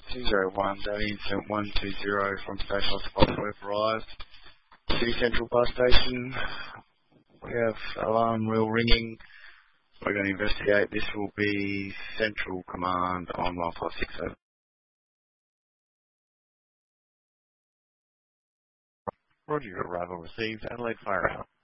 201, Data Incident 120 from Station Hospital, we've arrived to Central Bus Station. We have alarm wheel ringing. We're going to investigate. This will be Central Command on 1560. Roger, your arrival received. Adelaide Fire Out.